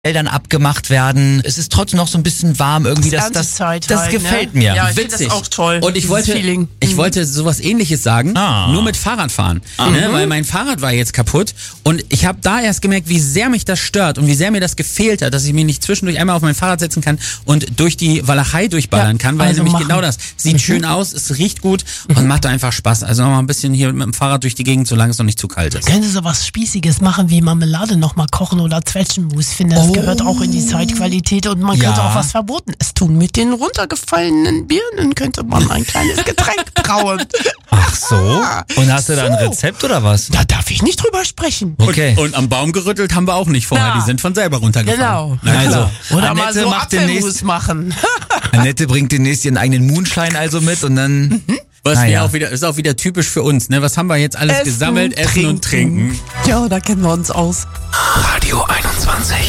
Feldern abgemacht werden. Es ist trotzdem noch so ein bisschen warm irgendwie. Das gefällt mir. Ja, ich finde das auch toll. Und ich wollte sowas Ähnliches sagen, nur mit Fahrradfahren. Ne? Weil mein Fahrrad war jetzt kaputt und ich habe da erst gemerkt, wie sehr mich das stört und wie sehr mir das gefehlt hat, dass ich mich nicht zwischendurch einmal auf mein Fahrrad setzen kann und durch die Walachei durchballern kann, weil nämlich genau das sieht schön aus, es riecht gut und macht einfach Spaß. Also nochmal ein bisschen hier mit dem Fahrrad durch die Gegend, solange es noch nicht zu kalt ist. Können Sie sowas Spießiges machen wie Marmelade nochmal kochen oder Zwetschgenmus? Ich finde, das gehört auch in die Zeitqualität und man könnte auch was Verbotenes tun. Mit den runtergefallenen Birnen könnte man ein kleines Getränk brauen. Ach so? Und hast du da ein Rezept oder was? Da darf ich nicht drüber sprechen. Okay. Und am Baum gerüttelt haben wir auch nicht vorher, die sind von selber runtergefallen. Genau. Also, Oder Annette mal so macht Apfelmus machen. Annette bringt demnächst ihren eigenen Moonshine also mit und dann... Ist auch wieder typisch für uns, ne? Was haben wir jetzt alles gesammelt? Essen und Trinken. Ja, da kennen wir uns aus. Radio 21.